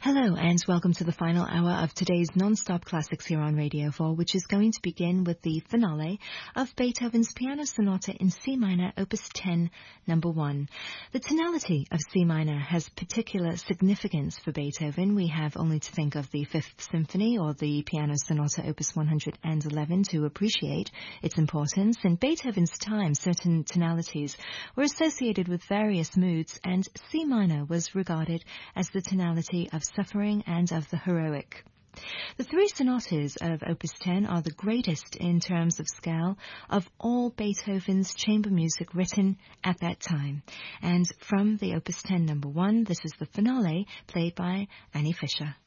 Hello and welcome to the final hour of today's non-stop classics here on Radio 4, which is going to begin with the finale of Beethoven's Piano Sonata in C minor, Opus 10, number 1. The tonality of C minor has particular significance for Beethoven. We have only to think of the Fifth Symphony or the Piano Sonata Opus 111 to appreciate its importance. In Beethoven's time, certain tonalities were associated with various moods, and C minor was regarded as the tonality of suffering and of the heroic. The three sonatas of Opus 10 are the greatest in terms of scale of all Beethoven's chamber music written at that time. And from the Opus 10 number 1, this is the finale played by Annie Fisher.